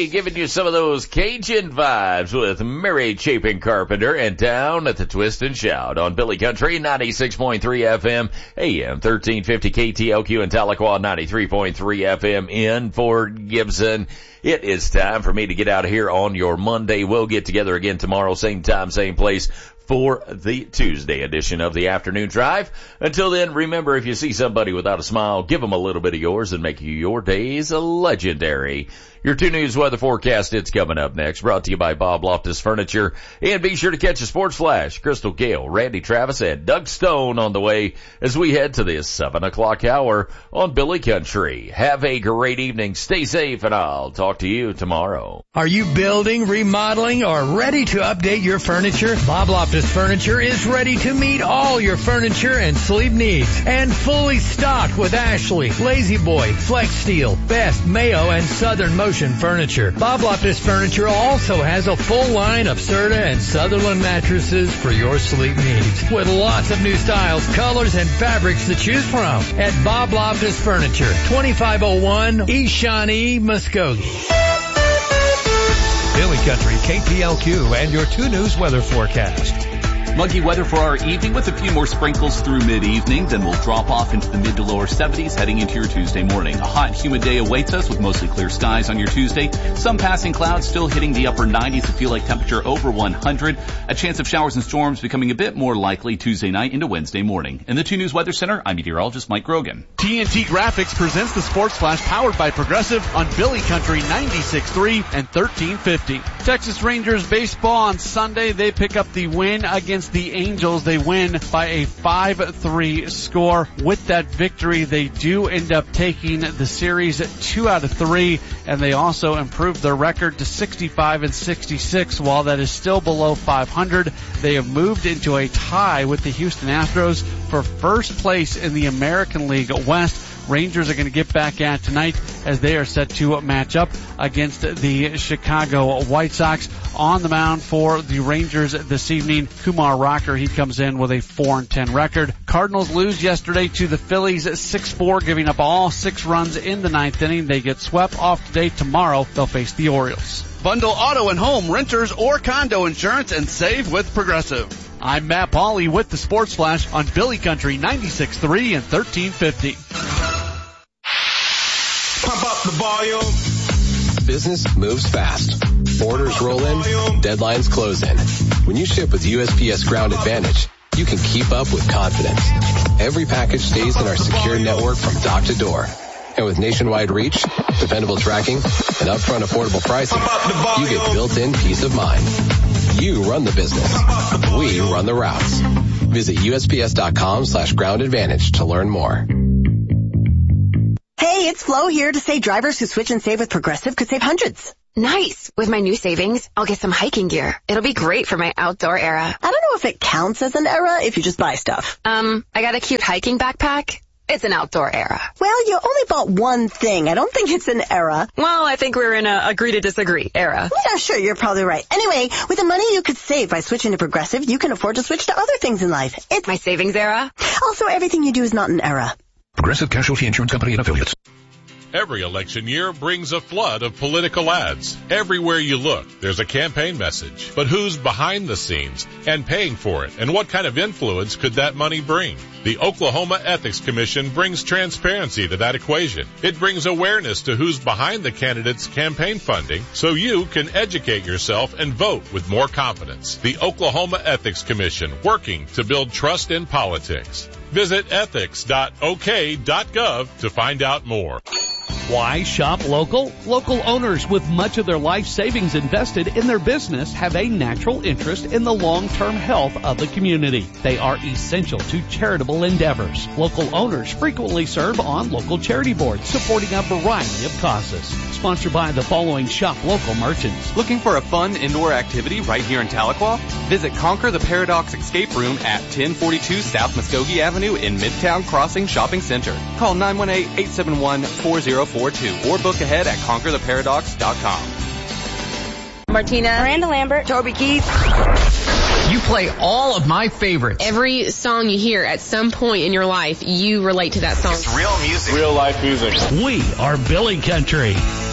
giving you some of those Cajun vibes with Mary Chapin Carpenter and Down at the Twist and Shout on Billy Country 96.3 FM, AM 1350 KTLQ in Tahlequah, 93.3 FM in Fort Gibson. It is time for me to get out of here on your Monday. We'll get together again tomorrow, same time, same place, for the Tuesday edition of the Afternoon Drive. Until then, remember, if you see somebody without a smile, give them a little bit of yours and make your days legendary. Your 2 News weather forecast, it's coming up next, brought to you by Bob Loftus Furniture. And be sure to catch a Sports Flash. Crystal Gale, Randy Travis, and Doug Stone on the way as we head to this 7 o'clock hour on Billy Country. Have a great evening. Stay safe, and I'll talk to you tomorrow. Are you building, remodeling, or ready to update your furniture? Bob Loftus Furniture is ready to meet all your furniture and sleep needs. And fully stocked with Ashley, Lazy Boy, Flex Steel, Best, Mayo, and Southern Motion furniture. Bob Loftus Furniture also has a full line of Serta and Sutherland mattresses for your sleep needs, with lots of new styles, colors, and fabrics to choose from at Bob Loftus Furniture, 2501 East Shawnee, Muskogee. Billy Country, KTLQ, and your 2 News weather forecast. Muggy weather for our evening with a few more sprinkles through mid-evening. Then we'll drop off into the mid to lower 70s heading into your Tuesday morning. A hot, humid day awaits us with mostly clear skies on your Tuesday. Some passing clouds still hitting the upper 90s to feel like temperature over 100. A chance of showers and storms becoming a bit more likely Tuesday night into Wednesday morning. In the 2 News Weather Center, I'm meteorologist Mike Grogan. TNT Graphics presents the Sports Flash powered by Progressive on Billy Country 96.3 and 1350. Texas Rangers baseball on Sunday. They pick up the win against the Angels. They win by a 5-3 score. With that victory, they do end up taking the series 2 out of 3, and they also improved their record to 65-66. While that is still below 500, they have moved into a tie with the Houston Astros for first place in the American League West. Rangers are going to get back at tonight as they are set to match up against the Chicago White Sox. On the mound for the Rangers this evening, Kumar Rocker. He comes in with a 4-10 record. Cardinals lose yesterday to the Phillies 6-4, giving up all 6 runs in the 9th inning. They get swept off today. Tomorrow they'll face the Orioles. Bundle auto and home, renters, or condo insurance and save with Progressive. I'm Matt Pauley with the Sports Flash on Billy Country 96.3 and 1350. Pump up the volume. Business moves fast. Orders roll in, deadlines close in. When you ship with USPS Ground Advantage, you can keep up with confidence. Every package stays in our secure network from dock to door. And with nationwide reach, dependable tracking, and upfront affordable pricing, you get built-in peace of mind. You run the business. We run the routes. Visit USPS.com/Ground Advantage to learn more. Hey, it's Flo here to say drivers who switch and save with Progressive could save hundreds. Nice. With my new savings, I'll get some hiking gear. It'll be great for my outdoor era. I don't know if it counts as an era if you just buy stuff. I got a cute hiking backpack. It's an outdoor era. Well, you only bought one thing. I don't think it's an era. Well, I think we're in a agree to disagree era. Yeah, sure, you're probably right. Anyway, with the money you could save by switching to Progressive, you can afford to switch to other things in life. It's my savings era. Also, everything you do is not an era. Progressive Casualty Insurance Company and Affiliates. Every election year brings a flood of political ads. Everywhere you look, there's a campaign message. But who's behind the scenes and paying for it? And what kind of influence could that money bring? The Oklahoma Ethics Commission brings transparency to that equation. It brings awareness to who's behind the candidate's campaign funding so you can educate yourself and vote with more confidence. The Oklahoma Ethics Commission, working to build trust in politics. Visit ethics.ok.gov to find out more. Why shop local? Local owners with much of their life savings invested in their business have a natural interest in the long-term health of the community. They are essential to charitable endeavors. Local owners frequently serve on local charity boards supporting a variety of causes. Sponsored by the following shop local merchants. Looking for a fun indoor activity right here in Tahlequah? Visit Conquer the Paradox Escape Room at 1042 South Muskogee Avenue in Midtown Crossing Shopping Center. Call 918-871-4042 or book ahead at conquertheparadox.com. Martina, Miranda Lambert, Toby Keith. You play all of my favorites. Every song you hear at some point in your life, you relate to that song. It's real music. Real life music. We are Billy Country.